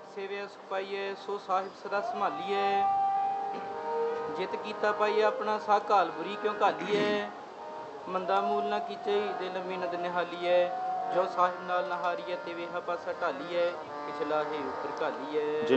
ਸੇਵਿਆ ਸੁਖ ਪਾਈਐ ਸੋ ਸਾਹਿਬ ਸਦਾ ਸੰਭਾਲੀਐ। ਜਿਤ ਕੀਤਾ ਪਾਈਐ ਆਪਣਾ ਸਾਹ ਘਾਲ ਬੁਰੀ ਕਿਉਂ ਘਾਲੀਐ। ਮੰਦਾ ਮੂਲ ਨਾ ਕੀਚੇ ਦਿਨ ਮਿਹਨਤ ਨਿਹਾਲੀਐ। ਜੋ ਸਾਹਿਬ ਨਾਲ ਨਹਾਰੀਐ ਤੇ ਵੇਹਾ ਪਾਸਾ ਢਾਲੀਐ। ਪਿਛਲਾ ਹੀ ਉੱਪਰ ਘਾਲੀਐ।